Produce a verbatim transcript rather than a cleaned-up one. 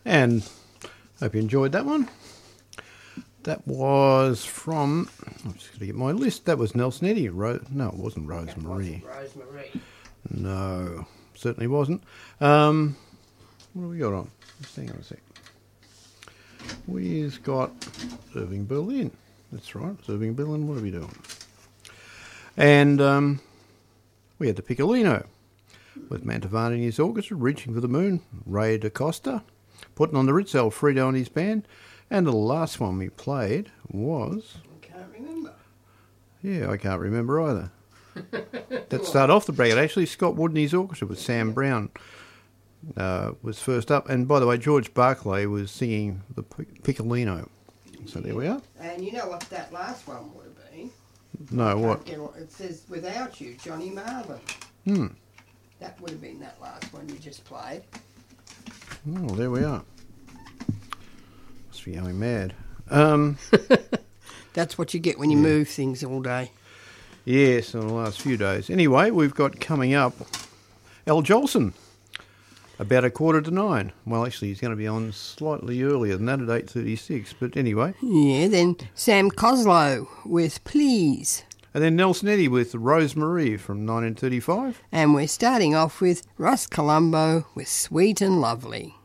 And hope you enjoyed that one. That was from, I'm just going to get my list. That was Nelson Eddy. Ro- no, it wasn't Rosemarie. That wasn't Rosemarie. No, certainly wasn't. Um, what have we got on? Just hang on a sec. We've got Irving Berlin. That's right, it's Irving Berlin. What are we doing? And um, we had the Piccolino with Mantovani and his orchestra, Reaching for the Moon, Ray DaCosta, putting on the Ritz, Alfredo and his band. And the last one we played was... I can't remember. Yeah, I can't remember either. That started off the bracket. Actually, Scott Wood and his orchestra with Sam Brown uh, was first up. And by the way, George Barclay was singing the Piccolino. So there we are. And you know what that last one would have been? No, what? It says Without You, Johnny Marvin. Hmm. That would have been that last one you just played. Oh, there we are. Must be going mad. Um, That's what you get when you yeah. move things all day. Yes, in the last few days. Anyway, we've got coming up Al Jolson, about a quarter to nine. Well, actually, he's going to be on slightly earlier than that at eight thirty-six, but anyway. Yeah, then Sam Coslow with Please. And then Nelson Eddy with Rosemarie from nineteen thirty-five. And we're starting off with Russ Colombo with Sweet and Lovely.